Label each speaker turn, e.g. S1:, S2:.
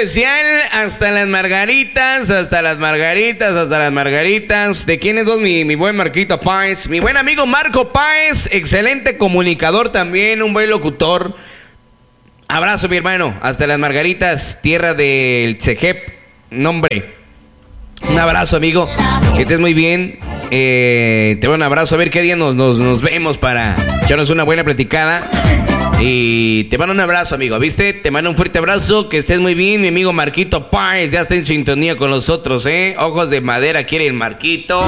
S1: especial hasta las margaritas, hasta las margaritas, hasta las margaritas. ¿De quién es vos, mi buen Marquito Páez? Mi buen amigo Marco Páez, excelente comunicador también, un buen locutor. Abrazo, mi hermano, hasta las margaritas, tierra del Cejep, nombre. Un abrazo, amigo, que estés muy bien. Te doy un abrazo, a ver qué día nos vemos para echarnos una buena platicada. Y te mando un abrazo, amigo, ¿viste? Te mando un fuerte abrazo, que estés muy bien. Mi amigo Marquito Páez ya está en sintonía con nosotros, Ojos de madera quiere el Marquito.